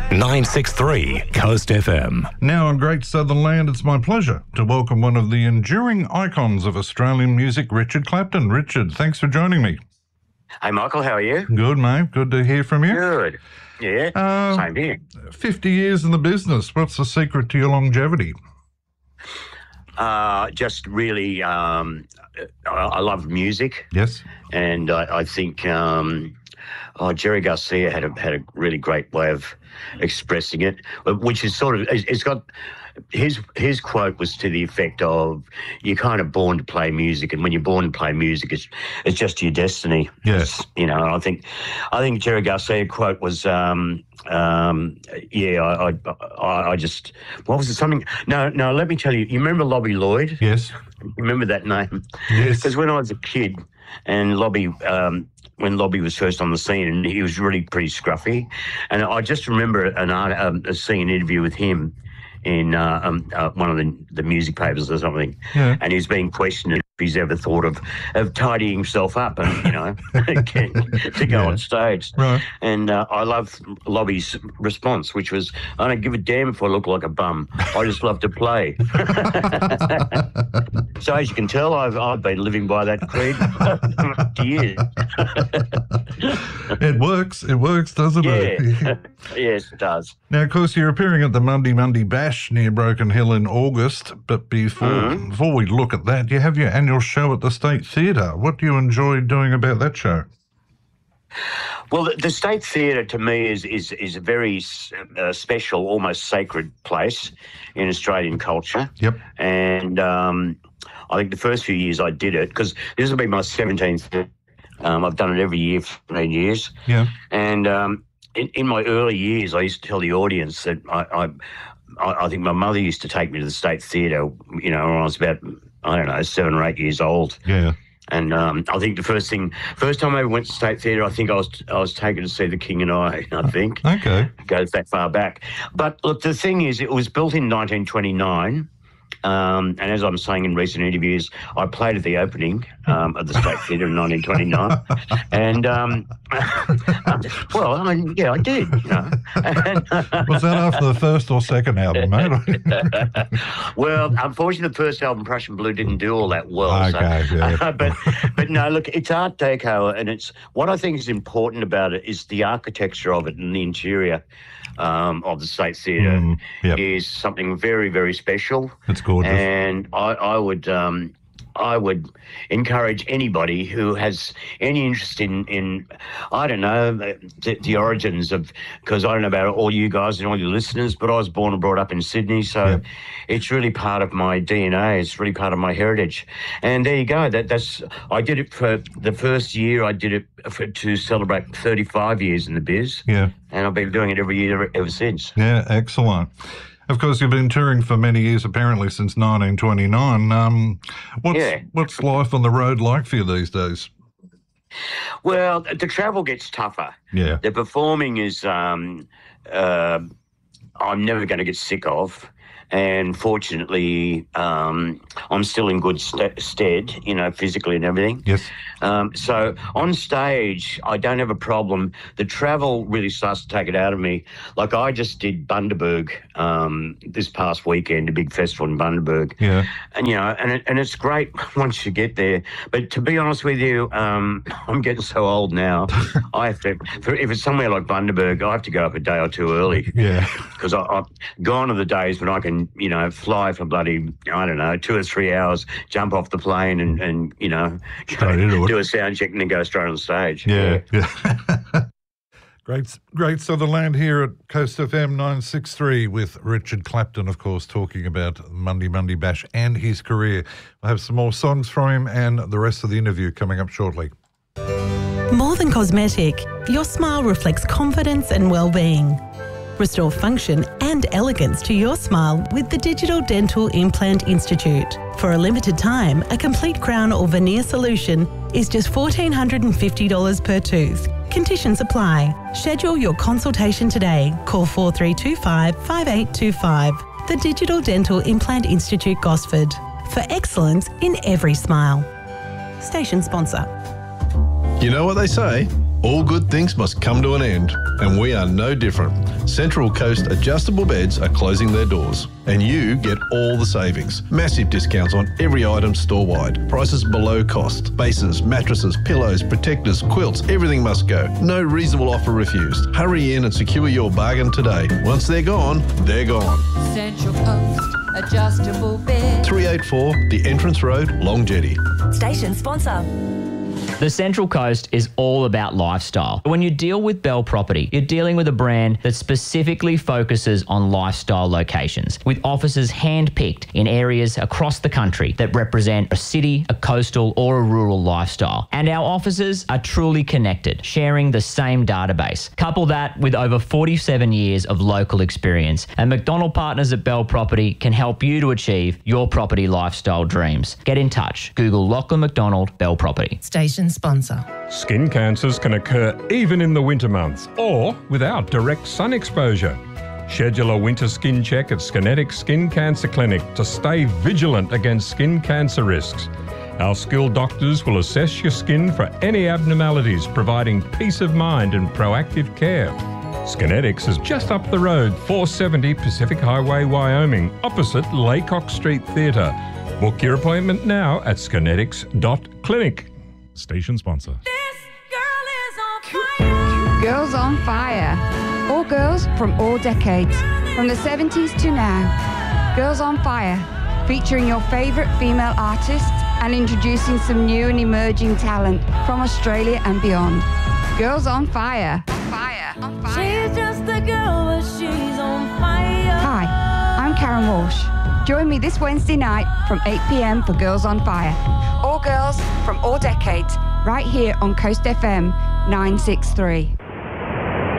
963 Coast FM. Now on Great Southern Land, it's my pleasure to welcome one of the enduring icons of Australian music, Richard Clapton. Richard, thanks for joining me. Hey, Michael, how are you? Good, mate. Good to hear from you. Good. Yeah, same here. 50 years in the business. What's the secret to your longevity? Just really, I love music. Yes. And I think Jerry Garcia had a really great way of expressing it, which is sort of, it's got, his quote was to the effect of, you're kind of born to play music, and when you're born to play music, it's just your destiny. Yes. You know, I think Jerry Garcia quote was, I just, what was it, something, no, let me tell you, you remember Lobby Lloyd? Yes. You remember that name? Yes. Because when I was a kid, and when Lobby was first on the scene, and he was really pretty scruffy, and I just remember seeing an interview with him in one of the music papers or something, and he's being questioned if he's ever thought of tidying himself up and, you know, to go on stage. Right. And I love Lobby's response, which was, I don't give a damn if I look like a bum. I just love to play. So as you can tell, I've been living by that creed for years. It works, doesn't it? Yes, it does. Now, of course, you're appearing at the Monday Bash near Broken Hill in August, but before we look at that, you have your annual show at the State Theatre. What do you enjoy doing about that show? Well, the State Theatre to me is a very special, almost sacred place in Australian culture. Yep. And I think the first few years I did it, because this will be my 17th. I've done it every year for 15 years. Yeah. And in my early years, I used to tell the audience that I think my mother used to take me to the State Theatre, you know, when I was about, I don't know, 7 or 8 years old. Yeah. And I think the first time I ever went to State Theatre, I think I was taken to see The King and I think. Okay. It goes that far back. But look, the thing is, it was built in 1929. And as I'm saying in recent interviews, I played at the opening of the State Theatre in 1929. And, I did, you know. Was that after the first or second album, mate? Well, unfortunately, the first album, Prussian Blue, didn't do all that well. Okay, so, yeah. But no, look, it's Art Deco, and it's what I think is important about it is the architecture of it and the interior. Of the State Theatre is something very, very special. It's gorgeous. And I would encourage anybody who has any interest in I don't know, the origins of, because I don't know about all you guys and all your listeners, but I was born and brought up in Sydney, so it's really part of my DNA. It's really part of my heritage. And there you go. That's I did it for the first year. I did it to celebrate 35 years in the biz. Yeah. And I've been doing it every year ever since. Yeah, excellent. Of course, you've been touring for many years, apparently since 1929. What's life on the road like for you these days? Well, the travel gets tougher. Yeah. The performing is, I'm never going to get sick of. And fortunately, I'm still in good stead, you know, physically and everything. Yes. So on stage, I don't have a problem. The travel really starts to take it out of me. Like I just did Bundaberg this past weekend, a big festival in Bundaberg. Yeah. And, you know, and it's great once you get there. But to be honest with you, I'm getting so old now. I have to, if it's somewhere like Bundaberg, I have to go up a day or two early. Yeah. Because I've gone to the days when I can, you know, fly for bloody, I don't know, 2 or 3 hours, jump off the plane and you know, do a sound check and then go straight on stage. Yeah. Great Southern Land here at Coast FM 963 with Richard Clapton, of course, talking about Monday Bash and his career. We'll have some more songs from him and the rest of the interview coming up shortly. More than cosmetic, your smile reflects confidence and well-being. Restore function and elegance to your smile with the Digital Dental Implant Institute. For a limited time, a complete crown or veneer solution is just $1,450 per tooth. Conditions apply. Schedule your consultation today. Call 4325 5825. The Digital Dental Implant Institute, Gosford. For excellence in every smile. Station sponsor. You know what they say? All good things must come to an end, and we are no different. Central Coast Adjustable Beds are closing their doors, and you get all the savings. Massive discounts on every item store-wide. Prices below cost. Bases, mattresses, pillows, protectors, quilts, everything must go. No reasonable offer refused. Hurry in and secure your bargain today. Once they're gone, they're gone. Central Coast Adjustable Bed. 384 The Entrance Road, Long Jetty. Station sponsor. The Central Coast is all about lifestyle. When you deal with Bell Property, you're dealing with a brand that specifically focuses on lifestyle locations, with offices hand-picked in areas across the country that represent a city, a coastal or a rural lifestyle. And our offices are truly connected, sharing the same database. Couple that with over 47 years of local experience, and McDonald Partners at Bell Property can help you to achieve your property lifestyle dreams. Get in touch. Google Lachlan McDonald Bell Property. Station sponsor. Skin cancers can occur even in the winter months or without direct sun exposure. Schedule a winter skin check at Skinetics Skin Cancer Clinic to stay vigilant against skin cancer risks. Our skilled doctors will assess your skin for any abnormalities, providing peace of mind and proactive care. Skinetics is just up the road, 470 Pacific Highway, Wyoming, opposite Laycock Street Theatre. Book your appointment now at skinetics.clinic. Station sponsor. This girl is on fire. Girls on Fire. All girls from all decades, from the 70s to now. Girls on Fire, featuring your favourite female artists and introducing some new and emerging talent from Australia and beyond. Girls on Fire. On fire. She's just a girl, but she's on fire. Hi, I'm Karen Walsh. Join me this Wednesday night from 8 p.m. for Girls on Fire. All girls from all decades, right here on Coast FM 963.